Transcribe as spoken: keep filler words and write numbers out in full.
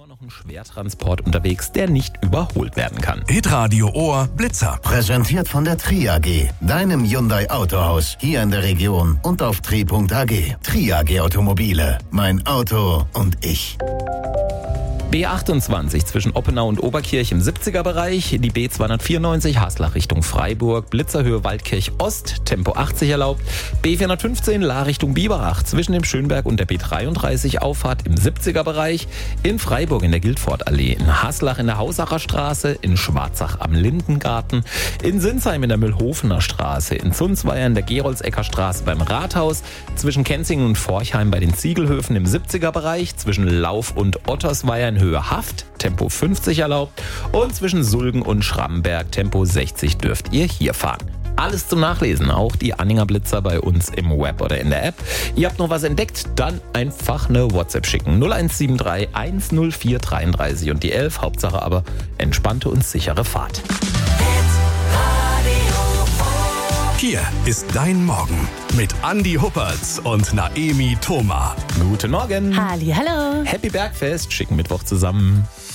immer noch ein Schwertransport unterwegs, der nicht überholt werden kann. Hitradio Ohr Blitzer. Präsentiert von der Tri A G, deinem Hyundai Autohaus, hier in der Region und auf tri punkt a g. Tri A G Automobile, mein Auto und ich. B achtundzwanzig zwischen Oppenau und Oberkirch im siebziger-Bereich, die B zweihundertvierundneunzig Haslach Richtung Freiburg, Blitzerhöhe Waldkirch Ost, Tempo achtzig erlaubt, B vierhundertfünfzehn La Richtung Biberach zwischen dem Schönberg und der B dreiunddreißig Auffahrt im siebziger-Bereich, in Freiburg in der Gildfortallee, in Haslach in der Hausacher Straße, in Schwarzach am Lindengarten, in Sinsheim in der Mühlhofener Straße, in Zunzweier in der Geroldsecker Straße beim Rathaus, zwischen Kenzingen und Forchheim bei den Ziegelhöfen im siebziger-Bereich, zwischen Lauf und Ottersweier in Höhe Haft, Tempo fünfzig erlaubt und zwischen Sulgen und Schramberg, Tempo sechzig dürft ihr hier fahren. Alles zum Nachlesen, auch die Anhänger Blitzer bei uns im Web oder in der App. Ihr habt noch was entdeckt, dann einfach eine WhatsApp schicken. null eins sieben drei eins null vier drei drei und die elf. Hauptsache aber entspannte und sichere Fahrt. Hier ist dein Morgen mit Andi Huppertz und Naemi Thoma. Guten Morgen. Halli, hallo. Happy Bergfest, schicken Mittwoch zusammen.